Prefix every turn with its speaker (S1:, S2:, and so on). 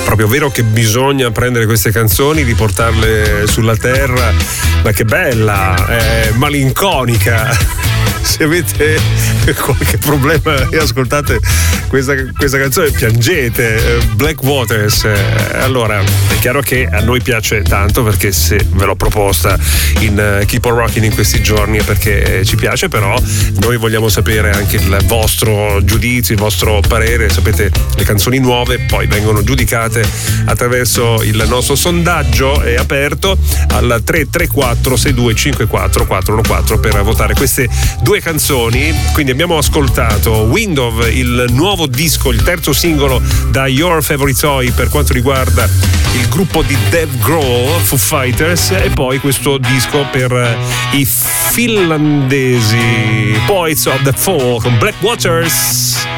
S1: proprio vero che bisogna prendere queste canzoni, riportarle sulla terra, ma che bella, è malinconica. Se avete qualche problema e ascoltate questa canzone piangete. Black Waters, allora è chiaro che a noi piace tanto, perché se ve l'ho proposta in Keep on Rocking in questi giorni è perché ci piace, però noi vogliamo sapere anche il vostro giudizio, il vostro parere. Sapete, le canzoni nuove poi vengono giudicate attraverso il nostro sondaggio, è aperto al 334 6254 414 per votare queste due canzoni. Quindi abbiamo ascoltato Window, il nuovo disco, il terzo singolo da Your Favorite Toy per quanto riguarda il gruppo di Dave Grohl, Foo Fighters, e poi questo disco per i finlandesi Poets of the Fall con Black Waters.